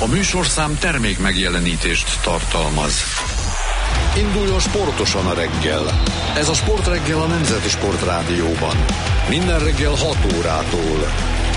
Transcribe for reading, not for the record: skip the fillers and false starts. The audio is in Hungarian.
műsorszám termék megjelenítést tartalmaz. Induljon sportosan a reggel. Ez a Sportreggel a Nemzeti Sportrádióban. Minden reggel 6 órától.